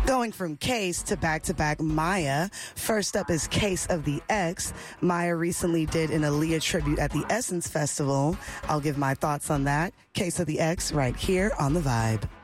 Going from Case to back Maya. First up is Case of the X. Maya recently did an Aaliyah tribute at the Essence Festival. I'll give my thoughts on that. Case of the X right here on The Vibe.